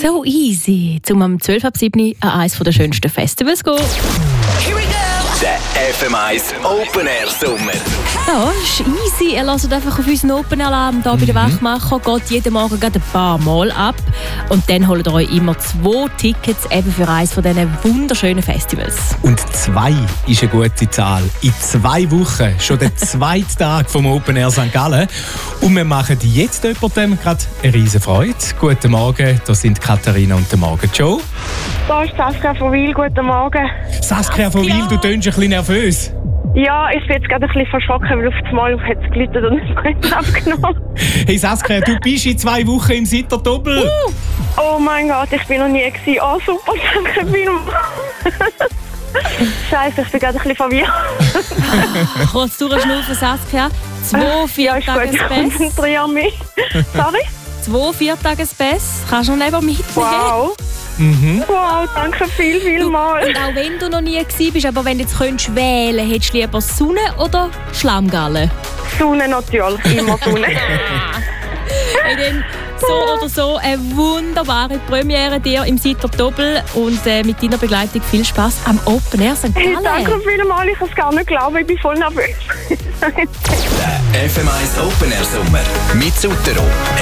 So easy, um am 12 ab 7 an eines der schönsten Festivals zu gehen. Here we go! Der FM1 Open Air Sommer. Ja, ist easy. Ihr hört einfach auf unseren Open Alarm hier bei den Wachmachern. Geht jeden Morgen ein paar Mal ab. Und dann holt ihr euch immer 2 Tickets eben für eines von diesen wunderschönen Festivals. Und 2 ist eine gute Zahl. In 2 Wochen, schon der zweite Tag vom Open Air St. Gallen. Und wir machen jetzt jemandem gerade eine riesen Freude. Guten Morgen, da sind Katharina und der Morgen Joe. Da ist Saskia von Wil, guten Morgen. Saskia von Wil, du tönst ein bisschen nervös. Ja, ich bin jetzt gerade ein bisschen verschrocken, weil auf einmal hat es geläutet und es abgenommen. Hey Saskia, du bist in 2 Wochen im Sitter-Doppel. Oh mein Gott, ich bin noch nie gewesen. Oh super, danke vielmals. Scheiße, ich bin gerade ein bisschen verwirrt. Kurz durchschnaufen, Saskia. 2 Viertages-Best. Ich konzentriere mich. Sorry? 2 Viertages-Best. Kannst du noch nicht mitnehmen? Wow. Wow, danke vielmals. Und auch wenn du noch nie gewesen bist, aber wenn du jetzt könntest wählen, hättest du lieber Sonne oder Schlammgallen? Sonne natürlich, immer Sonne. Hey, dann so oder so eine wunderbare Premiere dir im Sitter-Doppel und mit deiner Begleitung viel Spass am Open Air St. Hey, Gallen. danke vielmals, ich kann es gar nicht glauben, ich bin voll nervös. Der FM1 Open Air Sommer mit Sutero.